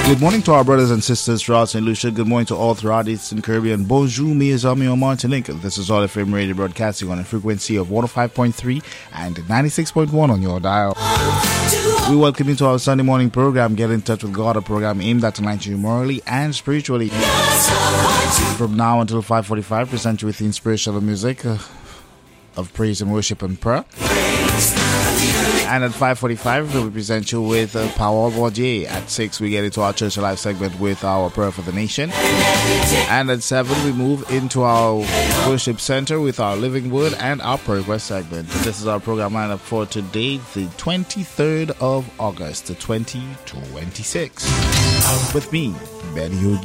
Good morning to our brothers and sisters throughout St. Lucia. Good morning to all throughout the Eastern Caribbean. Bonjour, me is Ami Martinique. This is All FM Radio broadcasting on a frequency of 105.3 and 96.1 on your dial. We welcome you to our Sunday morning program, Get in Touch with God, a program aimed at enlightening you morally and spiritually. From now until 5:45, present you with the inspirational music of praise and worship and prayer. And at 5:45, we present you with Power Bordier. At 6, we get into our Church Alive segment with our Prayer for the Nation. And at 7, we move into our Worship Center with our Living Word and our Prayer Request segment. This is our program lineup for today, the 23rd of August, 2026. With me, Benny Hood.